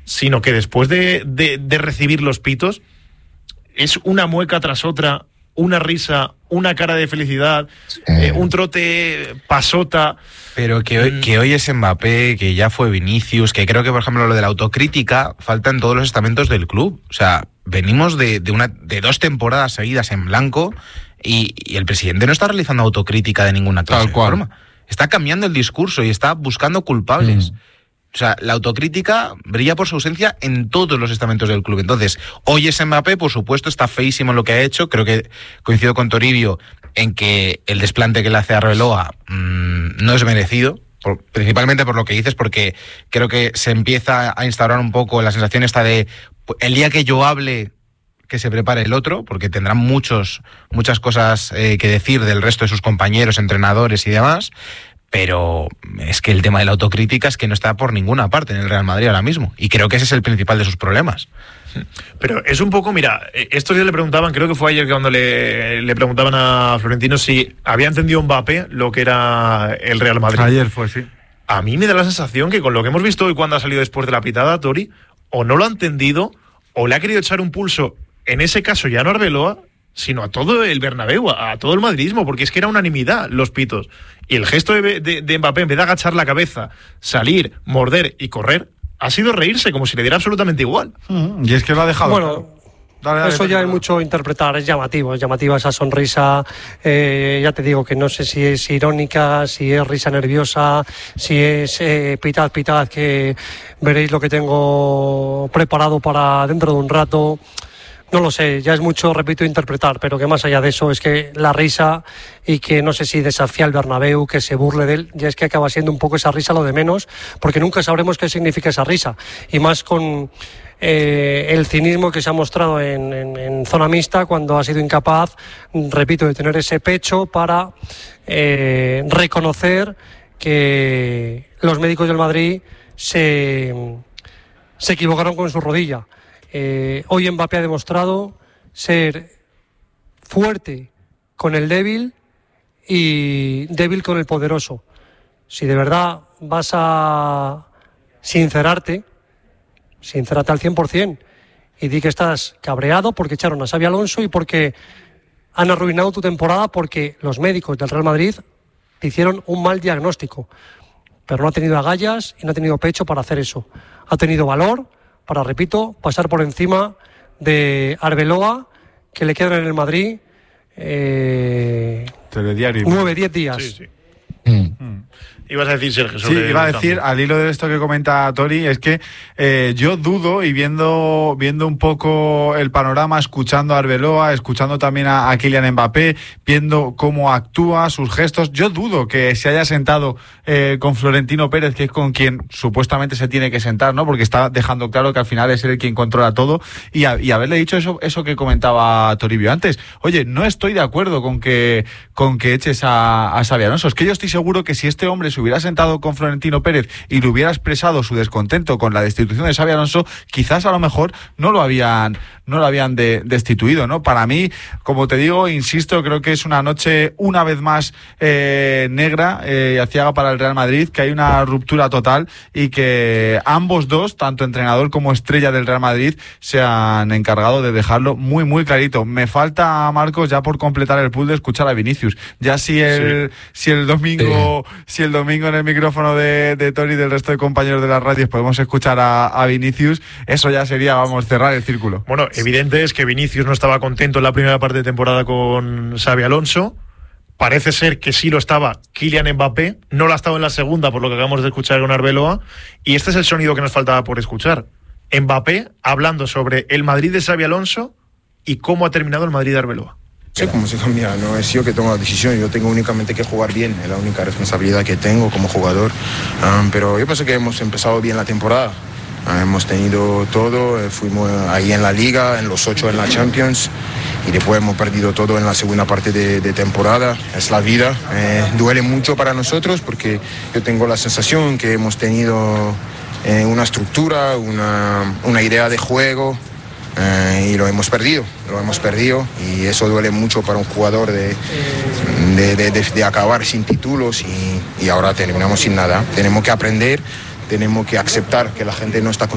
sino que después de recibir los pitos es una mueca tras otra, una risa, una cara de felicidad, un trote pasota. Pero que hoy es Mbappé, que ya fue Vinicius, que creo que, por ejemplo, lo de la autocrítica falta en todos los estamentos del club. O sea, venimos de 2 temporadas seguidas en blanco y el presidente no está realizando autocrítica de ninguna clase de forma. Está cambiando el discurso y está buscando culpables. O sea, la autocrítica brilla por su ausencia en todos los estamentos del club. Entonces, hoy es Mbappé, por supuesto, está feísimo en lo que ha hecho. Creo que coincido con Toribio en que el desplante que le hace a Arbeloa no es merecido, principalmente por lo que dices, porque creo que se empieza a instaurar un poco la sensación esta de el día que yo hable, que se prepare el otro, porque tendrán muchas cosas que decir del resto de sus compañeros, entrenadores y demás. Pero es que el tema de la autocrítica es que no está por ninguna parte en el Real Madrid ahora mismo. Y creo que ese es el principal de sus problemas. Pero es un poco, mira, estos días le preguntaban, creo que fue ayer cuando le preguntaban a Florentino si había entendido Mbappé lo que era el Real Madrid. Ayer fue, sí. A mí me da la sensación que con lo que hemos visto hoy cuando ha salido después de la pitada, Tori, o no lo ha entendido, o le ha querido echar un pulso, en ese caso ya no a Arbeloa, sino a todo el Bernabéu, a todo el madridismo, porque es que era unanimidad los pitos. Y el gesto de Mbappé, en vez de agachar la cabeza, salir, morder y correr, ha sido reírse, como si le diera absolutamente igual. Y es que lo ha dejado. Bueno, dale, eso ya hay mucho interpretar, es llamativa esa sonrisa. Ya te digo que no sé si es irónica, si es risa nerviosa, si es pitad, que veréis lo que tengo preparado para dentro de un rato. No lo sé, ya es mucho, repito, interpretar, pero que más allá de eso es que la risa y que no sé si desafía al Bernabéu, que se burle de él, ya es que acaba siendo un poco esa risa lo de menos, porque nunca sabremos qué significa esa risa. Y más con el cinismo que se ha mostrado en zona mixta cuando ha sido incapaz, repito, de tener ese pecho para reconocer que los médicos del Madrid se equivocaron con su rodilla. Hoy Mbappé ha demostrado ser fuerte con el débil y débil con el poderoso. Si de verdad vas a sincerarte al 100% y di que estás cabreado porque echaron a Xabi Alonso y porque han arruinado tu temporada, porque los médicos del Real Madrid te hicieron un mal diagnóstico, pero no ha tenido agallas y no ha tenido pecho para hacer eso. Ha tenido valor para, repito, pasar por encima de Arbeloa, que le quedan en el Madrid 9-10 días. Sí. Ibas a decir, Sergio, sobre... Sí, iba a decir, al hilo de esto que comenta Tori, es que yo dudo, y viendo un poco el panorama, escuchando a Arbeloa, escuchando también a Kylian Mbappé, viendo cómo actúa, sus gestos, yo dudo que se haya sentado con Florentino Pérez, que es con quien supuestamente se tiene que sentar, ¿no? Porque está dejando claro que al final es él quien controla todo, y haberle dicho eso que comentaba Toribio antes. Oye, no estoy de acuerdo con que eches a Xabi Alonso. Es que yo estoy seguro que si este hombre se hubiera sentado con Florentino Pérez y le hubiera expresado su descontento con la destitución de Xabi Alonso, quizás a lo mejor no lo habían destituido, ¿no? Para mí, como te digo, insisto, creo que es una noche una vez más negra y aciaga para el Real Madrid, que hay una ruptura total y que ambos dos, tanto entrenador como estrella del Real Madrid, se han encargado de dejarlo muy, muy clarito. Me falta, Marcos, ya por completar el pool, de escuchar a Vinicius. Ya si el domingo en el micrófono de Tori y del resto de compañeros de las radios podemos escuchar a Vinicius, eso ya sería, cerrar el círculo. Bueno, evidente es que Vinicius no estaba contento en la primera parte de temporada con Xabi Alonso. Parece ser que sí lo estaba Kylian Mbappé, no lo ha estado en la segunda, por lo que acabamos de escuchar con Arbeloa, y este es el sonido que nos faltaba por escuchar. Mbappé hablando sobre el Madrid de Xabi Alonso y cómo ha terminado el Madrid de Arbeloa. Sé cómo se cambia, no es yo que tomo la decisión, yo tengo únicamente que jugar bien, es la única responsabilidad que tengo como jugador, pero yo pienso que hemos empezado bien la temporada, hemos tenido todo, fuimos ahí en la Liga, en los 8 en la Champions, y después hemos perdido todo en la segunda parte de temporada, es la vida, duele mucho para nosotros porque yo tengo la sensación que hemos tenido una estructura, una idea de juego, y lo hemos perdido y eso duele mucho para un jugador de acabar sin títulos y ahora terminamos sin nada. Tenemos que aprender, tenemos que aceptar que la gente no está